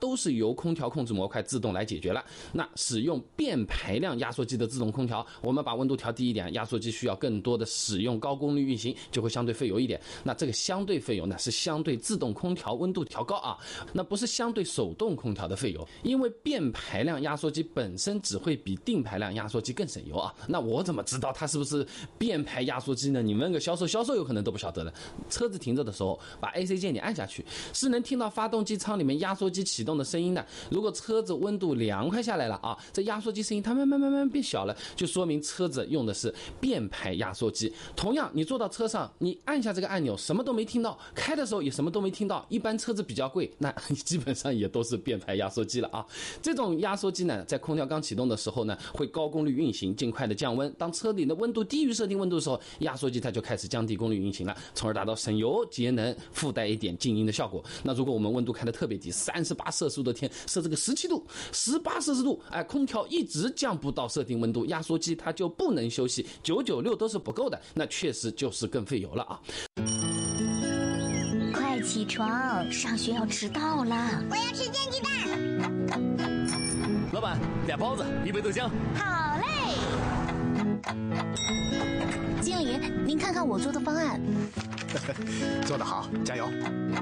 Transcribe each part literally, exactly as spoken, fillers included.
都是由空调控制模块自动来解决了。那使用变排量压缩机的自动空调，我们把温度调低一点，压缩机需要更多的使用高功率运行，就会相对费油一点。那这个相对费油呢，是相对自动空调温度调高啊，那不是相对手动空调的费油。因为变排量压缩机本身只会比定排量压缩机更省油啊。那我怎么知道它是不是变排压缩机呢？你问个销售，销售有可能都不晓得了。车子停着的时候，把 A C 键你按下去，是能听到发动机舱里面压缩机启动的声音的。如果车子温度凉快下来了啊，这压缩机声音它慢慢慢慢变小了，就说明车子用的是变排压缩机。同样，你坐到车上，你按下这个按钮，什么都没听到，开的时候也什么都没听到。一般车子比较贵，那基本上也都是变排压缩机了啊。这种压缩机呢，在空调刚启动的时候呢，会高功率运行，尽快的降温。当车里的温度低于设定温度的时候，压缩机它就开始降低功率运行了，从而达到省油节能，附带一点静音的效果。那如果我们温度开得特别低，三十八摄氏度的天，设这个十七度、十八摄氏度，哎，空调一直降不到设定温度，压缩机它就不能休息，九九六都是不够的，那确实就是更费油了啊。 快起床，上学要迟到了。 我要吃煎鸡蛋。 老板，俩包子，一杯豆浆。 好嘞。经理，您看看我做的方案。 做得好，加油。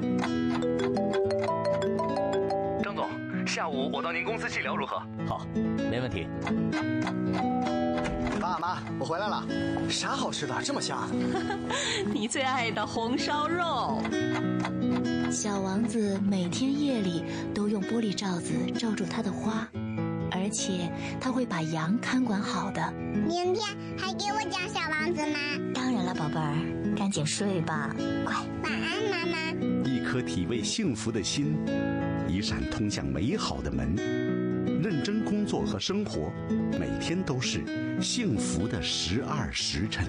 张总，下午我到您公司细聊如何？好，没问题。 爸妈，我回来了。啥好吃的这么香？ 你最爱的红烧肉。 小王子每天夜里都用玻璃罩子罩住他的花，而且他会把羊看管好的。 明天还给我讲小王子吗？ 当然了，宝贝儿，赶紧睡吧，乖。 晚安，妈妈。 一颗体味幸福的心，一扇通向美好的门。认真工作和生活，每天都是幸福的十二时辰。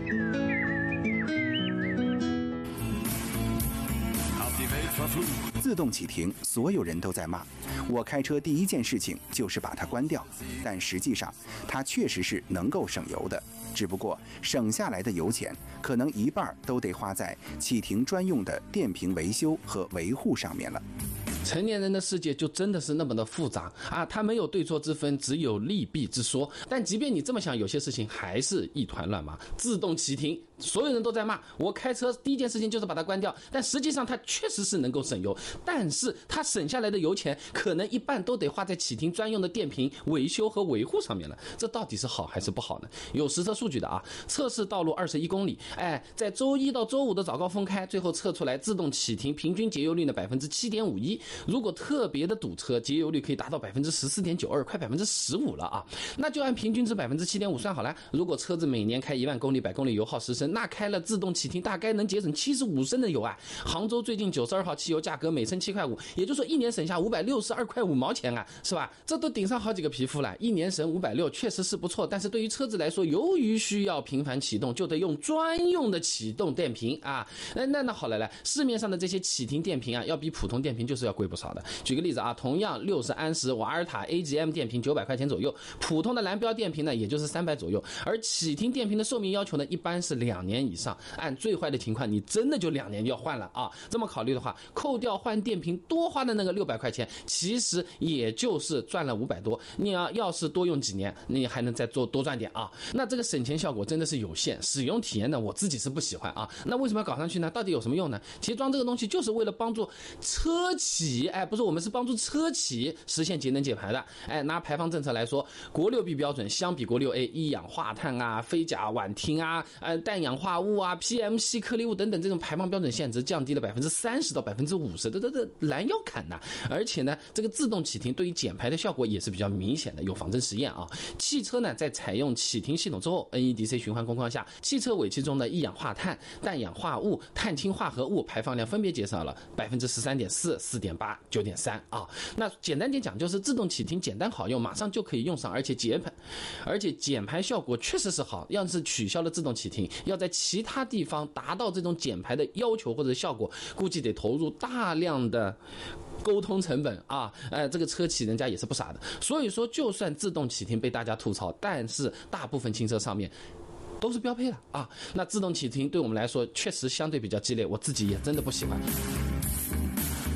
自动启停，所有人都在骂。我开车第一件事情就是把它关掉，但实际上它确实是能够省油的，只不过省下来的油钱可能一半都得花在启停专用的电瓶维修和维护上面了。 成年人的世界就真的是那么的复杂啊，它没有对错之分，只有利弊之说。但即便你这么想，有些事情还是一团乱麻。自动启停，所有人都在骂，我开车第一件事情就是把它关掉，但实际上它确实是能够省油，但是它省下来的油钱可能一半都得花在启停专用的电瓶维修和维护上面了。这到底是好还是不好呢？有实测数据的啊，测试道路二十一公里，哎，在周一到周五的早高峰开，最后测出来自动启停平均节油率呢百分之七点五一。如果特别的堵车，节油率可以达到百分之十四点九二，快百分之十五了啊！那就按平均值百分之七点五算好了。如果车子每年开一万公里，百公里油耗十升，那开了自动启停大概能节省七十五升的油啊！杭州最近九十二号汽油价格每升七块五，也就是说一年省下五百六十二块五毛钱啊，是吧？这都顶上好几个皮肤了，一年省五百六确实是不错，但是对于车子来说，由于需要频繁启动，就得用专用的启动电瓶啊。那那那好了来，市面上的这些启停电瓶啊，要比普通电瓶就是要贵不少的。举个例子啊，同样六十安时瓦尔塔 A G M 电瓶九百块钱左右，普通的蓝标电瓶呢也就是三百左右，而启停电瓶的寿命要求呢一般是两年以上，按最坏的情况你真的就两年就要换了啊。这么考虑的话，扣掉换电瓶多花的那个六百块钱，其实也就是赚了五百多，你要要是多用几年，你还能再做多赚点啊。那这个省钱效果真的是有限，使用体验呢我自己是不喜欢啊。那为什么要搞上去呢？到底有什么用呢？其实装这个东西就是为了帮助车企，哎，不是我们是帮助车企实现节能减排的。哎，拿排放政策来说，国六 B 标准相比国六 A， 一氧化碳啊、非甲烷烃啊、呃氮氧化物啊、P M 烯颗粒物等等这种排放标准限值降低了百分之三十到百分之五十，这这这拦腰砍呐！而且呢，这个自动启停对于减排的效果也是比较明显的，有仿真实验啊。汽车呢在采用启停系统之后 ，N E D C 循环工况下，汽车尾气中的一氧化碳、氮氧化物、碳氢化合物排放量分别减少了百分之十三点四、四点八、九点三啊。那简单点讲，就是自动启停简单好用，马上就可以用上，而且减排，而且减排效果确实是好。要是取消了自动启停，要在其他地方达到这种减排的要求或者效果，估计得投入大量的沟通成本啊，呃，这个车企人家也是不傻的。所以说，就算自动启停被大家吐槽，但是大部分轻车上面都是标配了啊。那自动启停对我们来说确实相对比较激烈，我自己也真的不喜欢。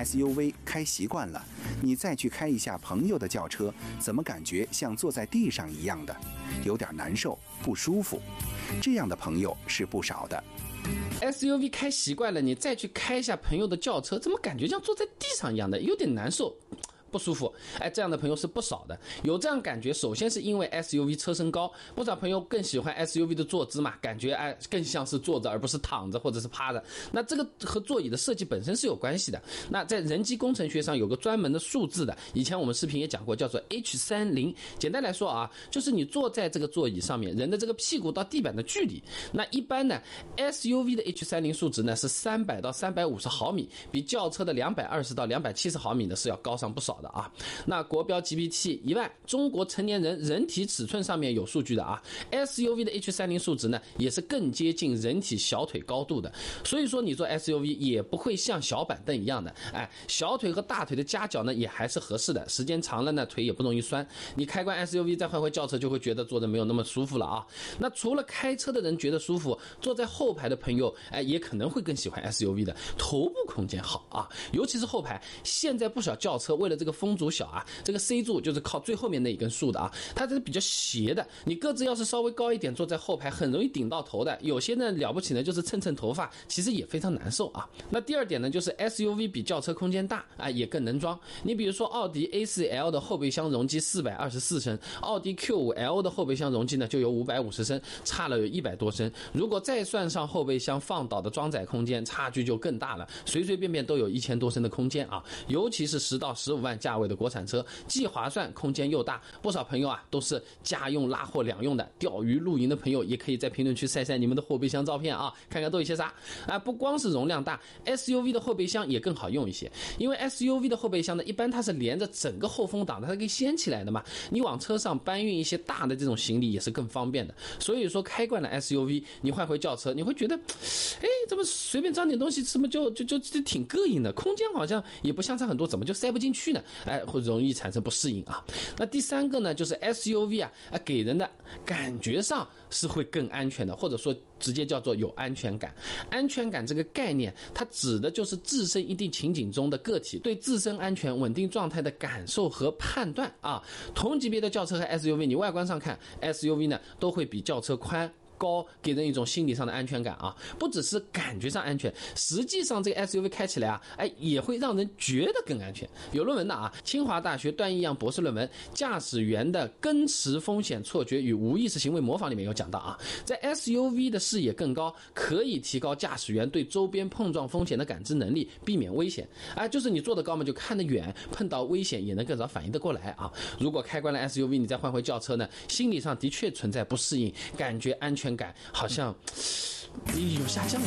S U V 开习惯了，你再去开一下朋友的轿车，怎么感觉像坐在地上一样的，有点难受，不舒服。这样的朋友是不少的。 S U V 开习惯了，你再去开一下朋友的轿车，怎么感觉像坐在地上一样的，有点难受。不舒服，哎，这样的朋友是不少的。有这样感觉，首先是因为 S U V 车身高，不少朋友更喜欢 S U V 的坐姿嘛，感觉哎更像是坐着而不是躺着或者是趴着。那这个和座椅的设计本身是有关系的。那在人机工程学上有个专门的数字的，以前我们视频也讲过，叫做 H 三十。简单来说啊，就是你坐在这个座椅上面，人的这个屁股到地板的距离。那一般呢 ，S U V 的 H 三十 数值呢是三百到三百五十毫米，比轿车的两百二十到两百七十毫米呢是要高上不少。啊，那国标 G P T 一万，中国成年人人体尺寸上面有数据的啊 ，S U V 的 H 三十 数值呢也是更接近人体小腿高度的，所以说你坐 S U V 也不会像小板凳一样的，哎，小腿和大腿的夹角呢也还是合适的，时间长了呢腿也不容易酸。你开惯 S U V 再换回轿车就会觉得坐着没有那么舒服了啊。那除了开车的人觉得舒服，坐在后排的朋友哎也可能会更喜欢 S U V 的，头部空间好啊，尤其是后排，现在不少轿车为了这个风阻小啊，这个 C 柱就是靠最后面那一根竖的啊，它这是比较斜的，你个子要是稍微高一点，坐在后排很容易顶到头的。有些呢了不起呢，就是蹭蹭头发，其实也非常难受啊。那第二点呢，就是 S U V 比轿车空间大啊，也更能装。你比如说奥迪 A 四 L 的后备箱容积四百二十四升，奥迪 Q 五 L 的后备箱容积呢就有五百五十升，差了有一百多升。如果再算上后备箱放倒的装载空间，差距就更大了，随随便便都有一千多升的空间啊。尤其是十到十五万价位的国产车，既划算，空间又大，不少朋友啊都是家用拉货两用的。钓鱼露营的朋友也可以在评论区晒晒你们的后备箱照片啊，看看都有些啥啊。不光是容量大 ，S U V 的后备箱也更好用一些，因为 S U V 的后备箱呢，一般它是连着整个后风挡的，它可以掀起来的嘛，你往车上搬运一些大的这种行李也是更方便的。所以说开惯了 S U V， 你换回轿车，你会觉得，哎，怎么随便装点东西，怎么就就就就挺膈应的，空间好像也不相差很多，怎么就塞不进去呢？哎，会容易产生不适应啊。那第三个呢，就是 S U V 啊，给人的感觉上是会更安全的，或者说直接叫做有安全感。安全感这个概念，它指的就是自身一定情景中的个体对自身安全稳定状态的感受和判断啊。同级别的轿车和 S U V， 你外观上看 S U V 呢都会比轿车宽高，给人一种心理上的安全感啊，不只是感觉上安全，实际上这个 S U V 开起来啊，哎，也会让人觉得更安全。有论文的啊，清华大学段义阳博士论文《驾驶员的跟驰风险错觉与无意识行为模仿》里面有讲到啊，在 S U V 的视野更高，可以提高驾驶员对周边碰撞风险的感知能力，避免危险。啊，就是你坐得高嘛，就看得远，碰到危险也能更早反应得过来啊。如果开惯了 S U V， 你再换回轿车呢，心理上的确存在不适应，感觉安全感好像有下降了。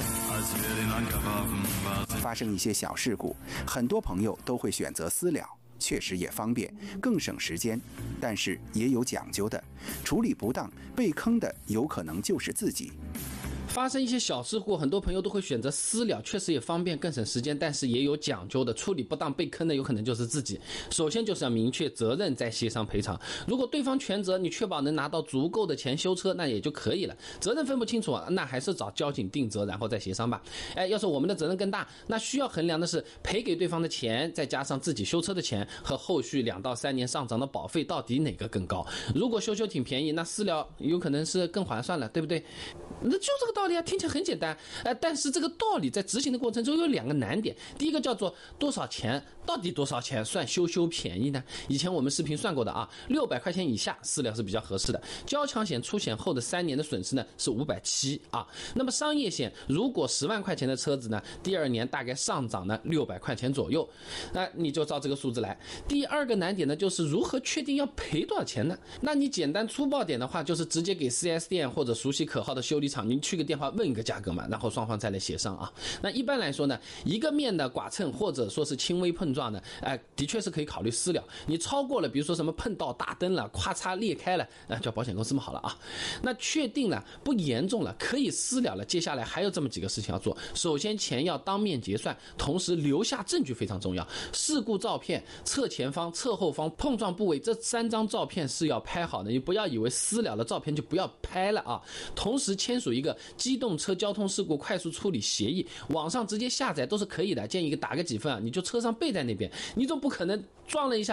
发生一些小事故，很多朋友都会选择私了，确实也方便，更省时间，但是也有讲究的，处理不当，被坑的有可能就是自己。 发生一些小事故，很多朋友都会选择私了，确实也方便更省时间，但是也有讲究的，处理不当被坑的有可能就是自己。首先就是要明确责任，再协商赔偿。如果对方全责，你确保能拿到足够的钱修车，那也就可以了。责任分不清楚，那还是找交警定责，然后再协商吧。哎，要是我们的责任更大，那需要衡量的是赔给对方的钱，再加上自己修车的钱和后续两到三年上涨的保费，到底哪个更高？如果修修挺便宜，那私了有可能是更划算了，对不对？那就这个道理啊，听起来很简单，呃，但是这个道理在执行的过程中有两个难点。第一个叫做多少钱，到底多少钱算修修便宜呢？以前我们视频算过的啊，六百块钱以下私了是比较合适的。交强险出险后的三年的损失呢是五百七啊。那么商业险如果十万块钱的车子呢，第二年大概上涨呢六百块钱左右，那你就照这个数字来。第二个难点呢就是如何确定要赔多少钱呢？那你简单粗暴点的话，就是直接给 四 S 店或者熟悉可靠的修理厂，你去个电话问一个价格嘛，然后双方再来协商啊。那一般来说呢，一个面的剐蹭或者说是轻微碰撞呢，哎，的确是可以考虑私了。你超过了，比如说什么碰到大灯了，咔嚓裂开了，那叫保险公司们好了啊。那确定了不严重了，可以私了了，接下来还有这么几个事情要做。首先钱要当面结算，同时留下证据非常重要。事故照片、侧前方、侧后方、碰撞部位这三张照片是要拍好的，你不要以为私了的照片就不要拍了啊。同时签署一个机动车交通事故快速处理协议，网上直接下载都是可以的，建议打个几分啊，你就车上备在那边，你总不可能撞了一下